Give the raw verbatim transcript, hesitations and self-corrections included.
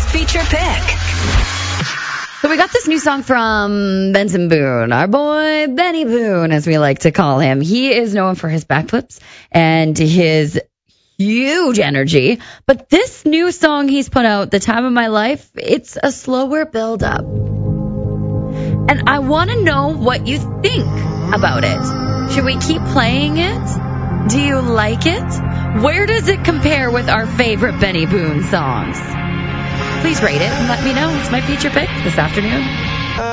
feature pick. So we got this new song from Benson Boone, our boy Benny Boone, as we like to call him. He is known for his backflips and his huge energy. But this new song he's put out, The Time of My Life, it's a slower build-up. And I want to know what you think about it. Should we keep playing it? Do you like it? Where does it compare with our favorite Benny Boone songs? Please rate it and let me know. It's my feature pick this afternoon.